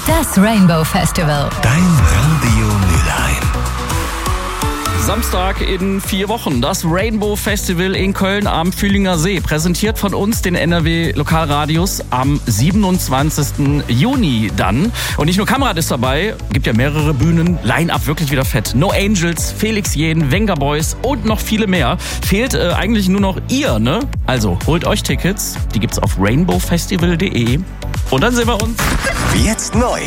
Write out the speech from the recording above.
Das Rainbow Festival. Dein Radio Mülheim. Samstag in 4 Wochen. Das Rainbow Festival in Köln am Fühlinger See. Präsentiert von uns, den NRW Lokalradios, am 27. Juni dann. Und nicht nur Kamerad ist dabei, gibt ja mehrere Bühnen. Line-Up wirklich wieder fett. No Angels, Felix Jähn, Wenger Boys und noch viele mehr. Fehlt eigentlich nur noch ihr, ne? Also holt euch Tickets. Die gibt's auf rainbowfestival.de. Und dann sehen wir uns. Jetzt neu.